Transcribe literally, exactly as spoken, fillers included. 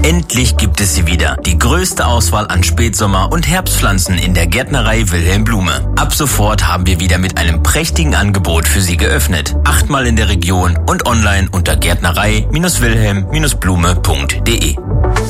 Endlich gibt es sie wieder. Die größte Auswahl an Spätsommer- und Herbstpflanzen in der Gärtnerei Wilhelm Blume. Ab sofort haben wir wieder mit einem prächtigen Angebot für Sie geöffnet. Achtmal in der Region und online unter gärtnerei Bindestrich wilhelm Bindestrich blume Punkt de.